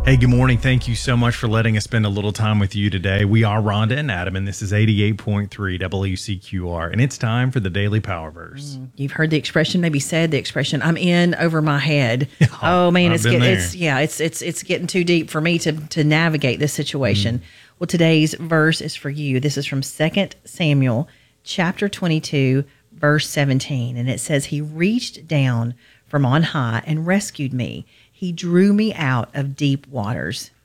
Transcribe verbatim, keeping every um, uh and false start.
Hey, good morning. Thank you so much for letting us spend a little time with you today. We are Rhonda and Adam, and this is eighty-eight point three W C Q R, and it's time for the Daily Power Verse. You've heard the expression, maybe said the expression, "I'm in over my head." Oh man, I've it's been get, there. it's yeah, it's it's it's getting too deep for me to to navigate this situation. Well, today's verse is for you. This is from Second Samuel chapter twenty-two, verse seventeen, and it says, "He reached down from on high and rescued me. He drew me out of deep waters."